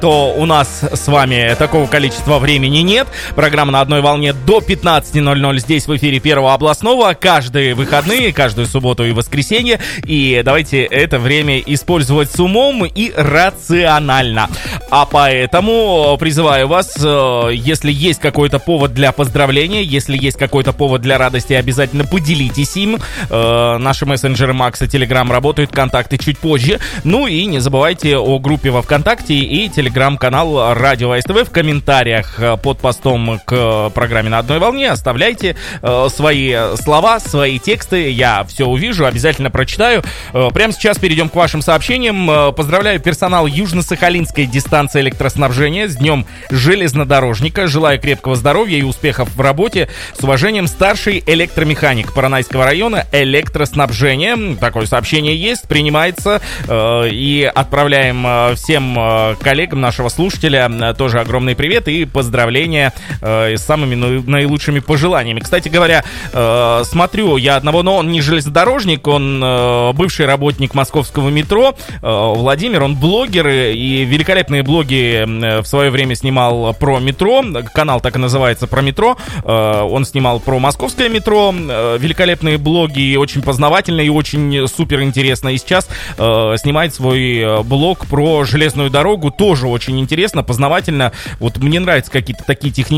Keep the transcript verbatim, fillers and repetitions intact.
то у нас с вами такого количества времени нет. Программа «На одной волне» до пятнадцати ноль-ноль здесь в эфире Первого областного. Каждые выходные, каждую субботу и воскресенье. И давайте это время использовать с умом и рационально. А поэтому призываю вас, если есть какой-то повод для поздравления, если есть какой-то повод для радости, обязательно поделитесь им. Наши мессенджеры Макс и Телеграм работают, контакты чуть позже. Ну и не забывайте о группе во ВКонтакте и Телеграм. Телеграм-канал Радио СТВ. В комментариях под постом к программе «На одной волне» оставляйте э, свои слова, свои тексты. Я все увижу, обязательно прочитаю. Э, прямо сейчас перейдем к вашим сообщениям. Э, поздравляю персонал Южно-Сахалинской дистанции электроснабжения с Днем железнодорожника. Желаю крепкого здоровья и успехов в работе. С уважением, старший электромеханик Поронайского района электроснабжения. Такое сообщение есть, принимается. Э, и отправляем э, всем э, коллегам нашего слушателя тоже огромный привет и поздравления э, с самыми наилучшими пожеланиями. Кстати говоря, э, смотрю я одного, но он не железнодорожник, он э, бывший работник московского метро. э, Владимир, он блогер, и великолепные блоги в свое время снимал про метро. Канал так и называется, про метро. э, Он снимал про московское метро. э, Великолепные блоги, очень познавательные и очень супер интересно. И сейчас э, снимает свой блог про железную дорогу. Тоже очень интересно, познавательно. Вот мне нравятся какие-то такие технические